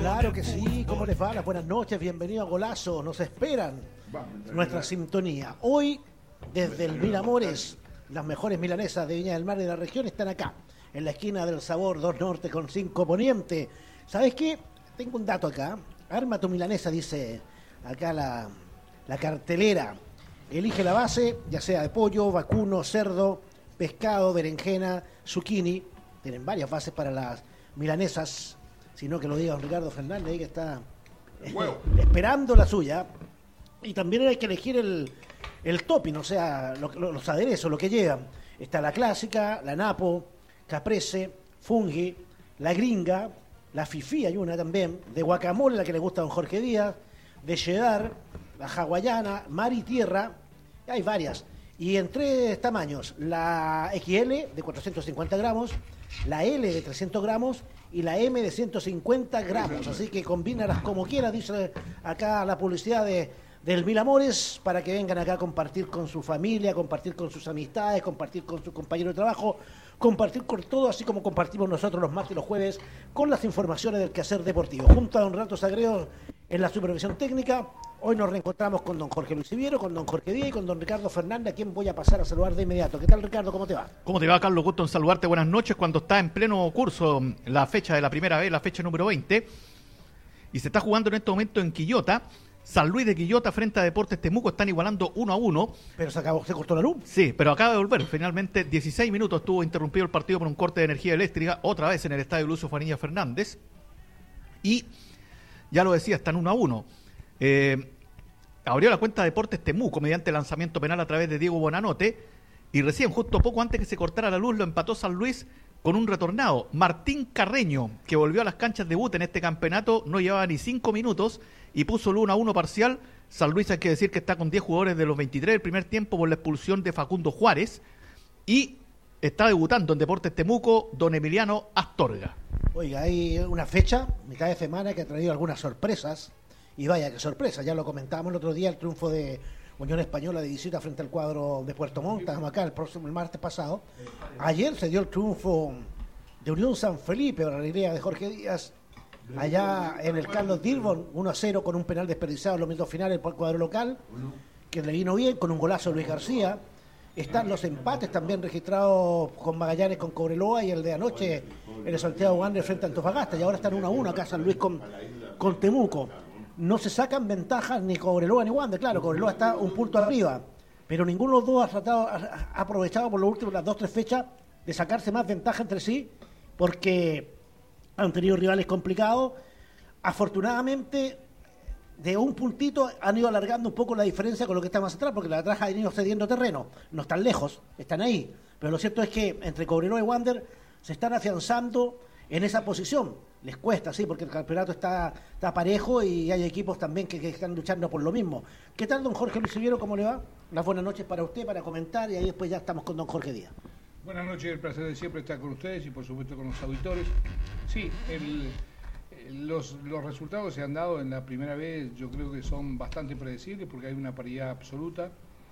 Claro que sí, ¿cómo les va? Las buenas noches, bienvenido a Golazo, nos esperan nuestra sintonía. Hoy, desde el Mil Amores, las mejores milanesas de Viña del Mar y de la región están acá, en la esquina del Sabor 2 Norte con 5 Poniente. ¿Sabes qué? Tengo un dato acá. Arma tu milanesa, dice acá la cartelera. Elige la base, ya sea de pollo, vacuno, cerdo, pescado, berenjena, zucchini. Tienen varias bases para las milanesas, sino que lo diga don Ricardo Fernández, ahí que está esperando la suya. Y también hay que elegir el topping, o sea, los aderezos, lo que llevan. Está la clásica, la napo, caprese, fungi, la gringa, la fifí, hay una también, de guacamole, la que le gusta a don Jorge Díaz, de cheddar, la hawaiana, mar y tierra, hay varias. Y en 3 tamaños, la XL de 450 gramos, la L de 300 gramos y la M de 150 gramos. Así que combínalas como quieras, dice acá la publicidad del Mil Amores, para que vengan acá a compartir con su familia, compartir con sus amistades, compartir con su compañero de trabajo, compartir con todo, así como compartimos nosotros los martes y los jueves con las informaciones del quehacer deportivo. Junto a don Renato Sagredo en la supervisión técnica, hoy nos reencontramos con don Jorge Luis Siviero, con don Jorge Díaz y con don Ricardo Fernández, a quien voy a pasar a saludar de inmediato. ¿Qué tal, Ricardo? ¿Cómo te va? ¿Cómo te va, Carlos? Gusto en saludarte. Buenas noches. Cuando está en pleno curso la fecha de la primera vez, la fecha número 20, y se está jugando en este momento en Quillota. San Luis de Quillota frente a Deportes Temuco están igualando 1-1. Pero se cortó la luz. Sí, pero acaba de volver. Finalmente, 16 minutos estuvo interrumpido el partido por un corte de energía eléctrica, otra vez en el estadio Lucio Fanilla Fernández. Y, ya lo decía, están 1-1. Abrió la cuenta Deportes Temuco mediante lanzamiento penal a través de Diego Bonanote. Y recién, justo poco antes que se cortara la luz, lo empató San Luis con un retornado. Martín Carreño, que volvió a las canchas debut en este campeonato, no llevaba ni 5 minutos y puso el 1-1 parcial. San Luis, hay que decir que está con 10 jugadores de los 23 del primer tiempo por la expulsión de Facundo Juárez. Y está debutando en Deportes Temuco don Emiliano Astorga. Oiga, hay una fecha, mitad de semana, que ha traído algunas sorpresas. Y vaya, qué sorpresa, ya lo comentábamos el otro día, el triunfo de Unión Española de visita frente al cuadro de Puerto Montt, estamos acá el martes pasado. Ayer se dio el triunfo de Unión San Felipe, la alegría de Jorge Díaz, allá en el Carlos Dilbon, 1-0 con un penal desperdiciado en los minutos finales por el cuadro local, que le vino bien, con un golazo de Luis García. Están los empates también registrados con Magallanes, con Cobreloa, y el de anoche en el Santiago Wanderers frente a Antofagasta, y ahora están 1-1 acá San Luis con Temuco. No se sacan ventajas ni Cobreloa ni Wander, claro, Cobreloa está un punto arriba, pero ninguno de los dos ha aprovechado por las 2-3 fechas de sacarse más ventaja entre sí, porque han tenido rivales complicados. Afortunadamente, de un puntito han ido alargando un poco la diferencia con lo que está más atrás, porque la de atrás han ido cediendo terreno, no están lejos, están ahí, pero lo cierto es que entre Cobreloa y Wander se están afianzando en esa posición. Les cuesta, sí, porque el campeonato está parejo y hay equipos también que están luchando por lo mismo. ¿Qué tal, don Jorge Luis Siviero? ¿Cómo le va? Las buenas noches para usted, para comentar, y ahí después ya estamos con don Jorge Díaz. Buenas noches, el placer de siempre estar con ustedes y por supuesto con los auditores. Sí, los resultados que se han dado en la primera vez yo creo que son bastante predecibles porque hay una paridad absoluta.